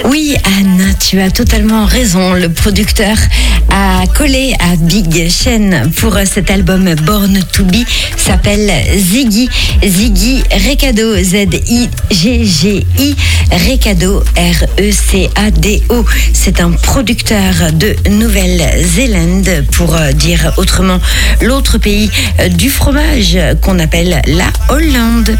Oui, Anne, tu as totalement raison. Le producteur a collé à Big Sean pour cet album Born to Be s'appelle Ziggy. Ziggy Recado, Z-I-G-G-I, Recado, R-E-C-A-D-O. C'est un producteur de Nouvelle-Zélande, pour dire autrement l'autre pays du fromage qu'on appelle la Hollande.